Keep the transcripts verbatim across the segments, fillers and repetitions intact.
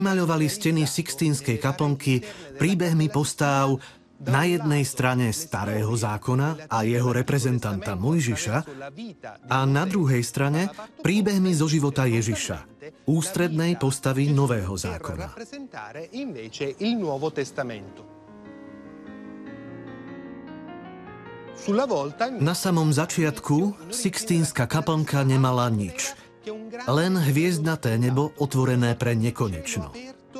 Maľovali steny Sixtínskej kaplnky príbehmi postáv na jednej strane Starého zákona a jeho reprezentanta Mojžiša a na druhej strane príbehmi zo života Ježiša, ústrednej postavy Nového zákona. Na samom začiatku Sixtínska kaplnka nemala nič. Len hviezdnaté nebo otvorené pre nekonečno.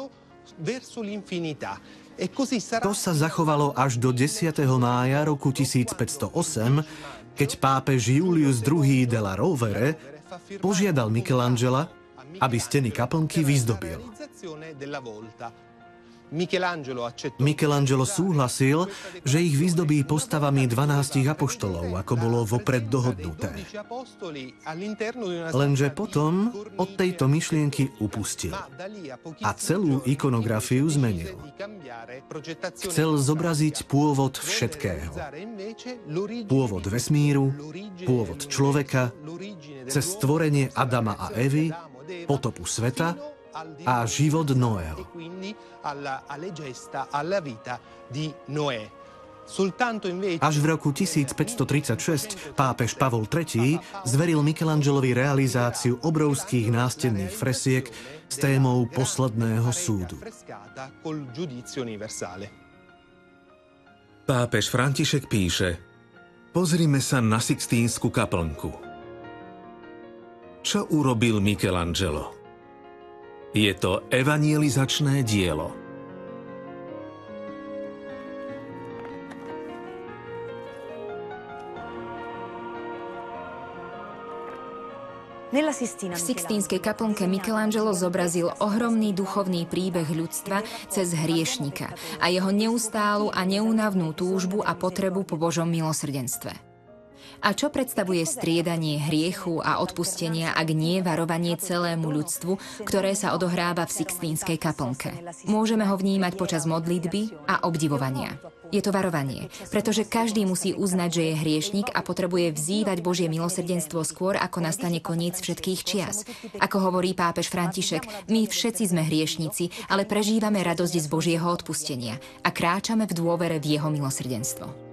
To sa zachovalo až do desiateho mája roku tisícpäťstoosem, keď pápež Julius druhý. de la Rovere požiadal Michelangela, aby steny kaplnky vyzdobil. Michelangelo súhlasil, že ich vyzdobí postavami dvanástich apoštolov, ako bolo vopred dohodnuté. Lenže potom od tejto myšlienky upustil a celú ikonografiu zmenil. Chcel zobraziť pôvod všetkého. Pôvod vesmíru, pôvod človeka, cez stvorenie Adama a Evy, potopu sveta a život Noého. Až v roku tisícpäťstotridsaťšesť pápež Pavol tretí. zveril Michelangelovi realizáciu obrovských nástenných fresiek s témou posledného súdu. Pápež František píše: Pozrime sa na Sixtínsku kaplnku. Čo urobil Michelangelo? Je to evangelizačné dielo. V Sixtínskej kaplnke Michelangelo zobrazil ohromný duchovný príbeh ľudstva cez hriešnika a jeho neustálu a neúnavnú túžbu a potrebu po Božom milosrdenstve. A čo predstavuje striedanie hriechu a odpustenia, ak nie varovanie celému ľudstvu, ktoré sa odohráva v Sixtínskej kaplnke? Môžeme ho vnímať počas modlitby a obdivovania. Je to varovanie, pretože každý musí uznať, že je hriešnik a potrebuje vzývať Božie milosrdenstvo skôr, ako nastane koniec všetkých čias. Ako hovorí pápež František, my všetci sme hriešnici, ale prežívame radosť z Božieho odpustenia a kráčame v dôvere v jeho milosrdenstvo.